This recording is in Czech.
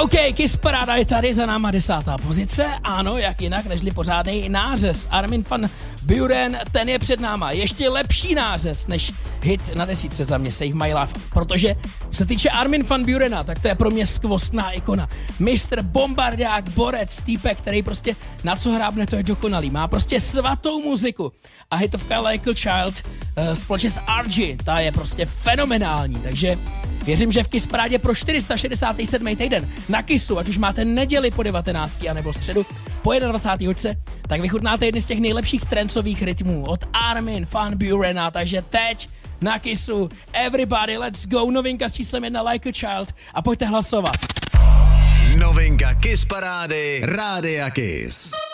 OK, Kiss Paráda je tady, za náma 10. pozice. Ano, jak jinak, nežli pořádnej nářez. Armin van Buuren, ten je před náma. Ještě lepší nářez než hit na 10 za mě, Save My Life. Protože co se týče Armin van Buurena, tak to je pro mě skvostná ikona. Mistr bombardák, borec, týpek, který prostě na co hrábne, to je dokonalý. Má prostě svatou muziku. A hitovka Like a Child společně s RG, ta je prostě fenomenální. Takže věřím, že v Kiss Parádě pro 467. týden na Kissu, ať už máte neděli po 19. anebo středu po 21. hoďce, tak vychutnáte jedny z těch nejlepších trencových rytmů od Armin van Buurena. Takže teď na Kissu Everybody Let's Go, novinka s číslem 1 Like a Child a pojďte hlasovat. Novinka Kiss Parády Rádia Kiss.